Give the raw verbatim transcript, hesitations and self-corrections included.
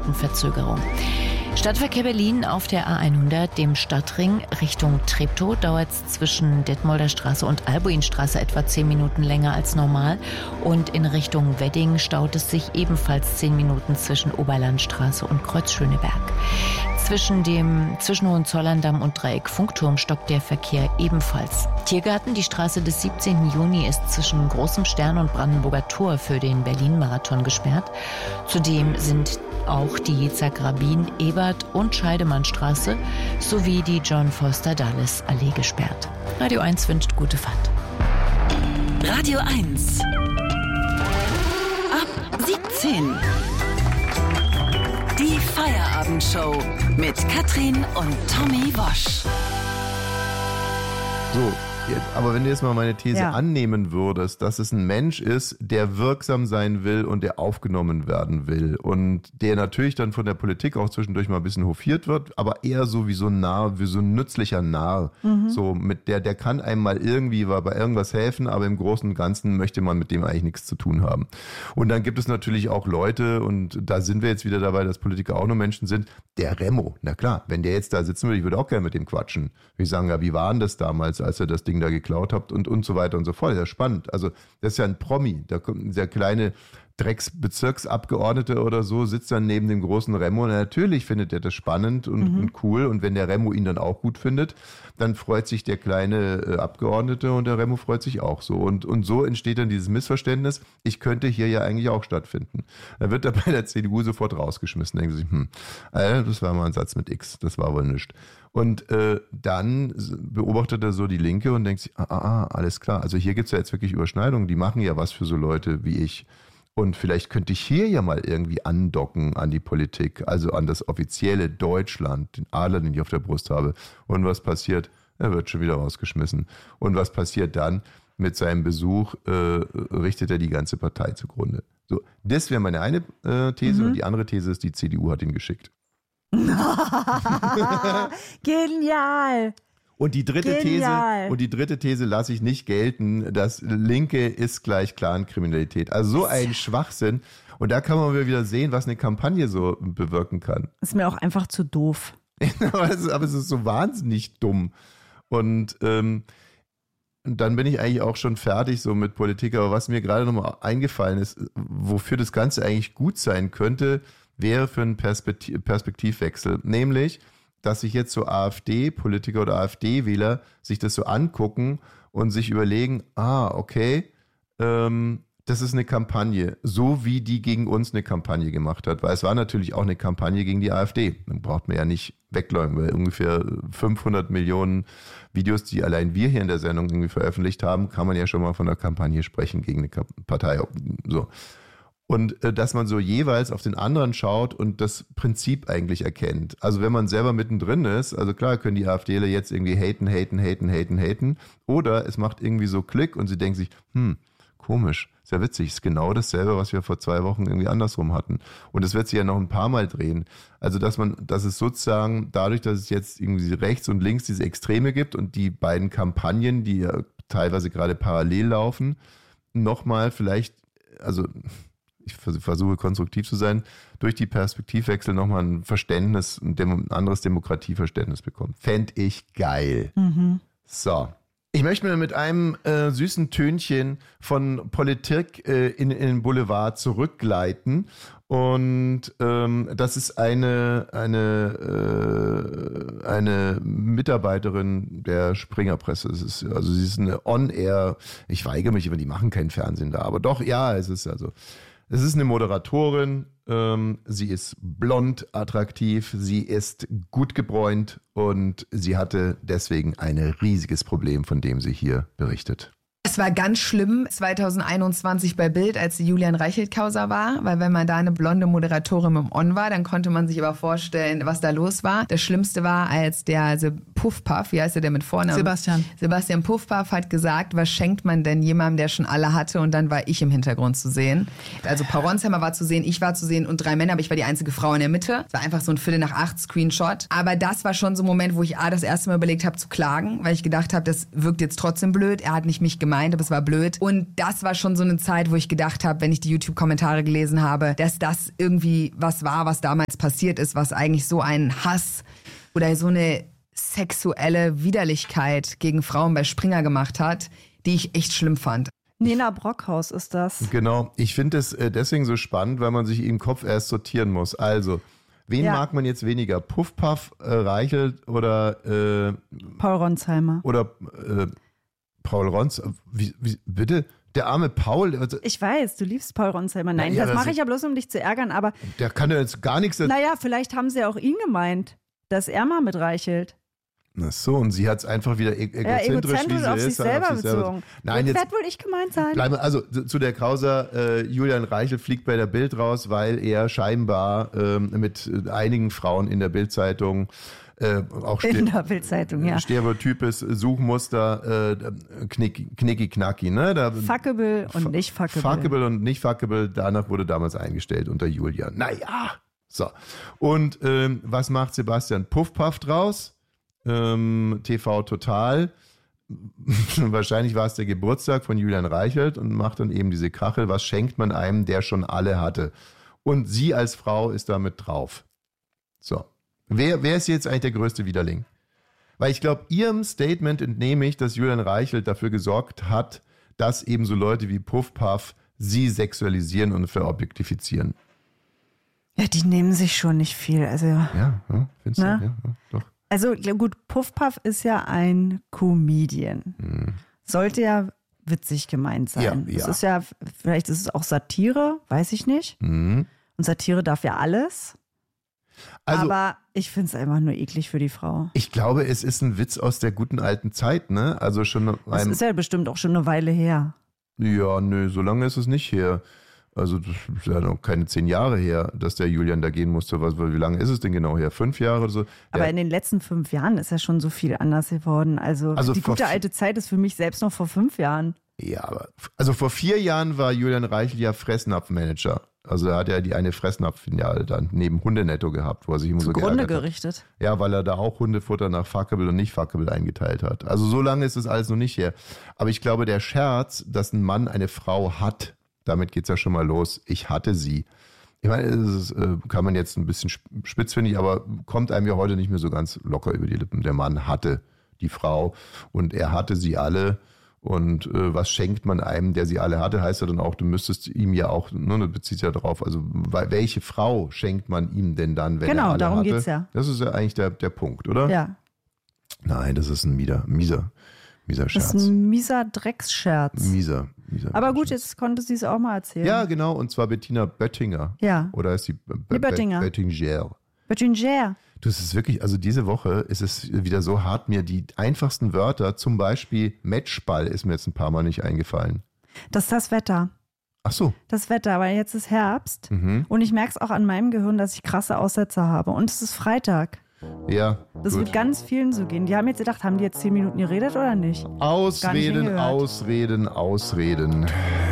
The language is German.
Minuten Verzögerung. Stadtverkehr Berlin auf der A hundert, dem Stadtring Richtung Treptow, dauert es zwischen Detmolder Straße und Albuinstraße etwa zehn Minuten länger als normal. Und in Richtung Wedding staut es sich ebenfalls zehn Minuten zwischen Oberlandstraße und Kreuz Schöneberg. Zwischen dem zwischen Hohenzollern-Damm und Dreieck Funkturm stockt der Verkehr ebenfalls. Tiergarten, die Straße des siebzehnten Juni, ist zwischen Großem Stern und Brandenburger Tor für den Berlin-Marathon gesperrt. Zudem sind auch die Zagrabin, Ebert und Scheidemannstraße sowie die John Foster Dulles Allee gesperrt. Radio eins wünscht gute Fahrt. Radio eins. Ab siebzehn. Die Feierabendshow mit Katrin und Tommy Wosch. So, jetzt, aber wenn du jetzt mal meine These Ja. annehmen würdest, dass es ein Mensch ist, der wirksam sein will und der aufgenommen werden will und der natürlich dann von der Politik auch zwischendurch mal ein bisschen hofiert wird, aber eher so wie so ein Narr, wie so ein nützlicher Narr. Mhm. So mit der, der kann einem mal irgendwie bei irgendwas helfen, aber im Großen und Ganzen möchte man mit dem eigentlich nichts zu tun haben. Und dann gibt es natürlich auch Leute, und da sind wir jetzt wieder dabei, dass Politiker auch nur Menschen sind, der Remo, na klar, wenn der jetzt da sitzen würde, ich würde auch gerne mit dem quatschen. Ich sagen, ja, wie war denn das damals, als er das Ding da geklaut habt und, und so weiter und so fort. Das ist spannend. Also das ist ja ein Promi. Da kommt ein sehr kleine Drecksbezirksabgeordnete oder so, sitzt dann neben dem großen Remo. Und natürlich findet er das spannend und, mhm. und cool. Und wenn der Remo ihn dann auch gut findet, dann freut sich der kleine äh, Abgeordnete und der Remo freut sich auch so. Und, und so entsteht dann dieses Missverständnis, ich könnte hier ja eigentlich auch stattfinden. Dann wird er bei der C D U sofort rausgeschmissen. Denken sie sich, hm, äh, das war mal ein Satz mit X, das war wohl nichts. Und äh, dann beobachtet er so die Linke und denkt sich, ah, ah, ah, alles klar, also hier gibt's ja jetzt wirklich Überschneidungen, die machen ja was für so Leute wie ich. Und vielleicht könnte ich hier ja mal irgendwie andocken an die Politik, also an das offizielle Deutschland, den Adler, den ich auf der Brust habe. Und was passiert? Er wird schon wieder rausgeschmissen. Und was passiert dann? Mit seinem Besuch äh, richtet er die ganze Partei zugrunde. So, das wäre meine eine äh, These. Mhm. Und die andere These ist, die C D U hat ihn geschickt. Genial! Und die dritte Genial. These, und die dritte These lasse ich nicht gelten, dass Linke ist gleich Clankriminalität. Also so ein Schwachsinn. Und da kann man wieder sehen, was eine Kampagne so bewirken kann. Ist mir auch einfach zu doof. aber, es ist, aber es ist so wahnsinnig dumm. Und ähm, dann bin ich eigentlich auch schon fertig so mit Politik. Aber was mir gerade nochmal eingefallen ist, wofür das Ganze eigentlich gut sein könnte, wäre für einen Perspektiv- Perspektivwechsel. Nämlich, dass sich jetzt so AfD-Politiker oder AfD-Wähler sich das so angucken und sich überlegen, ah, okay, ähm, das ist eine Kampagne, so wie die gegen uns eine Kampagne gemacht hat. Weil es war natürlich auch eine Kampagne gegen die AfD. Dann braucht man ja nicht wegleugnen, weil ungefähr fünfhundert Millionen Videos, die allein wir hier in der Sendung irgendwie veröffentlicht haben, kann man ja schon mal von einer Kampagne sprechen gegen eine Partei. So. Und äh, dass man so jeweils auf den anderen schaut und das Prinzip eigentlich erkennt. Also wenn man selber mittendrin ist, also klar können die AfDler jetzt irgendwie haten, haten, haten, haten, haten. Oder es macht irgendwie so Klick und sie denken sich, hm, komisch, ist ja witzig, ist genau dasselbe, was wir vor zwei Wochen irgendwie andersrum hatten. Und es wird sich ja noch ein paar Mal drehen. Also dass man, dass es sozusagen dadurch, dass es jetzt irgendwie rechts und links diese Extreme gibt und die beiden Kampagnen, die ja teilweise gerade parallel laufen, nochmal vielleicht, also ich versuche konstruktiv zu sein, durch die Perspektivwechsel nochmal ein Verständnis, ein, Demo, ein anderes Demokratieverständnis bekommt. Fänd ich geil. Mhm. So. Ich möchte mir mit einem äh, süßen Tönchen von Politik äh, in, in den Boulevard zurückgleiten. Und ähm, das ist eine, eine, äh, eine Mitarbeiterin der Springerpresse. Es ist, also sie ist eine On-Air, ich weigere mich immer, die machen kein Fernsehen da, aber doch, ja, es ist also... Es ist eine Moderatorin, ähm, sie ist blond, attraktiv, sie ist gut gebräunt und sie hatte deswegen ein riesiges Problem, von dem sie hier berichtet. Es war ganz schlimm zwanzig einundzwanzig bei Bild, als die Julian Reichelt-Causa war, weil wenn man da eine blonde Moderatorin im On war, dann konnte man sich aber vorstellen, was da los war. Das Schlimmste war, als der Puffpuff, wie heißt der, der mit Vornamen? Sebastian. Sebastian Puffpuff hat gesagt, was schenkt man denn jemandem, der schon alle hatte? Und dann war ich im Hintergrund zu sehen. Also Paul Ronsheimer war zu sehen, ich war zu sehen und drei Männer, aber ich war die einzige Frau in der Mitte. Es war einfach so ein Viertel nach acht Screenshot. Aber das war schon so ein Moment, wo ich A, das erste Mal überlegt habe zu klagen, weil ich gedacht habe, das wirkt jetzt trotzdem blöd. Er hat nicht mich gemeint, aber es war blöd. Und das war schon so eine Zeit, wo ich gedacht habe, wenn ich die YouTube-Kommentare gelesen habe, dass das irgendwie was war, was damals passiert ist, was eigentlich so einen Hass oder so eine sexuelle Widerlichkeit gegen Frauen bei Springer gemacht hat, die ich echt schlimm fand. Nina Brockhaus ist das. Genau, ich finde es deswegen so spannend, weil man sich im Kopf erst sortieren muss. Also, wen Ja. mag man jetzt weniger? Puffpuff, äh, Reichelt oder äh, Paul Ronsheimer. oder äh, Paul Rons? Wie, wie, bitte? Der arme Paul, also, Ich weiß, du liebst Paul Ronsheimer. Nein, Ja, ja, das das mache ist- ich ja bloß, um dich zu ärgern. Aber der kann ja jetzt gar nichts. naja, vielleicht haben sie ja auch ihn gemeint, dass er mal mit Reichelt. Ach so, und sie hat es einfach wieder e Ja, egozentrisch, wie egozentrisch sie auf sich ist, selber auf sich selber- bezogen. Nein, Das jetzt wird wohl ich gemeint sein. bleiben wir, also zu zu der Causa, äh, Julian Reichelt fliegt bei der Bild raus, weil er scheinbar ähm, mit äh, einigen Frauen in der Bildzeitung äh, auch In ste der Bildzeitung, ja. stereotypes Suchmuster, äh, knick, knicki knacki, ne? Da, Fuckable und nicht fuckable. Fuckable und nicht fuckable, danach wurde damals eingestellt unter Julian. Naja, so. Und ähm, was macht Sebastian Puffpuff draus? Ähm, T V Total. Wahrscheinlich war es der Geburtstag von Julian Reichelt und macht dann eben diese Kachel. Was schenkt man einem, der schon alle hatte? Und sie als Frau ist damit drauf. So. Wer, wer ist jetzt eigentlich der größte Widerling? Weil ich glaube, ihrem Statement entnehme ich, dass Julian Reichelt dafür gesorgt hat, dass eben so Leute wie Puffpuff sie sexualisieren und verobjektifizieren. Ja, die nehmen sich schon nicht viel. Also, Ja, ja findest Na? du? Ja, ja, doch. also gut, Puffpuff ist ja ein Comedian. Sollte ja witzig gemeint sein. Ja, ja. Es ist ja, vielleicht ist es auch Satire, weiß ich nicht. Mhm. Und Satire darf ja alles. Also, aber ich finde es einfach nur eklig für die Frau. ich glaube, es ist ein Witz aus der guten alten Zeit, ne? Also schon Das einem, ist ja bestimmt auch schon eine Weile her. ja, nö, so lange ist es nicht her. Also das ist ja noch keine zehn Jahre her, dass der Julian da gehen musste. Was, wie lange ist es denn genau her? Fünf Jahre oder so? Aber Der, in den letzten fünf Jahren ist ja schon so viel anders geworden. Also, Also die vor gute f- alte Zeit ist für mich selbst noch vor fünf Jahren. ja, aber also vor vier Jahren war Julian Reichelt ja Fressnapfmanager. Also er hat ja die eine Fressnapf-Filiale dann neben Hundenetto gehabt, wo er sich immer so Zugrunde geärgert hat. gerichtet. Ja, weil er da auch Hundefutter nach fuckable und nicht fuckable eingeteilt hat. Also so lange ist das alles noch nicht her. Aber ich glaube, der Scherz, dass ein Mann eine Frau hat, damit geht's ja schon mal los. Ich hatte sie. Ich meine, das ist, äh, kann man jetzt ein bisschen spitz, finde ich, aber kommt einem ja heute nicht mehr so ganz locker über die Lippen. Der Mann hatte die Frau und er hatte sie alle. Und äh, was schenkt man einem, der sie alle hatte, heißt ja dann auch, du müsstest ihm ja auch, ne, das bezieht ja darauf, also weil, welche Frau schenkt man ihm denn dann, wenn Genau, er alle darum hatte? geht's ja. Das ist ja eigentlich der, der Punkt, oder? Ja. Nein, das ist ein mieser, mieser, mieser Das Scherz. ist ein mieser Drecksscherz. Mieser, mieser. Aber gut, Scherz. jetzt konnte sie es auch mal erzählen. Ja, genau, und zwar Bettina Böttinger. Ja. Oder ist die B Die Böttinger. Böttinger. Böttinger. Du, es ist wirklich, also diese Woche ist es wieder so hart, mir die einfachsten Wörter, zum Beispiel Matchball, ist mir jetzt ein paar Mal nicht eingefallen. Das ist das Wetter. Ach so. Das Wetter, weil jetzt ist Herbst. Mhm. Und ich merke es auch an meinem Gehirn, dass ich krasse Aussetzer habe. Und es ist Freitag. Ja, Das gut. wird ganz vielen so gehen. Die haben jetzt gedacht, haben die jetzt zehn Minuten geredet oder nicht? Gar nicht Ausreden, hingehört. Ausreden, Ausreden.